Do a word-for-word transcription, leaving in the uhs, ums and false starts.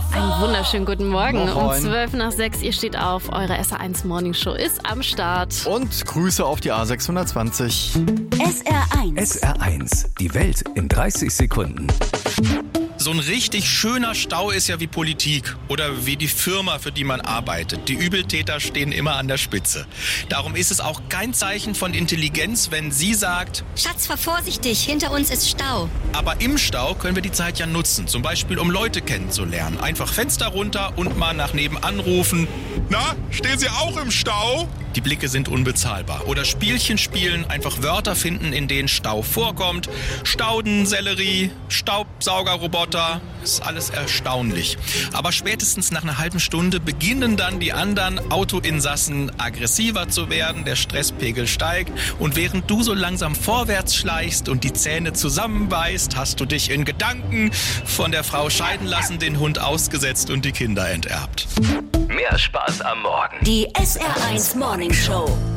Einen wunderschönen guten Morgen. Moin. Um zwölf nach sechs, ihr steht auf. Eure S R eins Morning Show ist am Start. Und Grüße auf die A sechshundertzwanzig. S R eins. S R eins. Die Welt in dreißig Sekunden. So ein richtig schöner Stau ist ja wie Politik oder wie die Firma, für die man arbeitet. Die Übeltäter stehen immer an der Spitze. Darum ist es auch kein Zeichen von Intelligenz, wenn sie sagt, Schatz, fahr vorsichtig, hinter uns ist Stau. aber im Stau können wir die Zeit ja nutzen. Zum Beispiel, um Leute kennenzulernen. Einfach Fenster runter und mal nach nebenan rufen. Na, stehen Sie auch im Stau? Die Blicke sind unbezahlbar. Oder Spielchen spielen, einfach Wörter finden, in denen Stau vorkommt. Stauden, Sellerie, Staubsaugerroboter, ist alles erstaunlich. Aber spätestens nach einer halben Stunde beginnen dann die anderen Autoinsassen aggressiver zu werden, der Stresspegel steigt und während du so langsam vorwärts schleichst und die Zähne zusammenbeißt, hast du dich in Gedanken von der Frau scheiden lassen, den Hund ausgesetzt und die Kinder enterbt. Mehr Spaß am Morgen. Die S R eins Morning Show.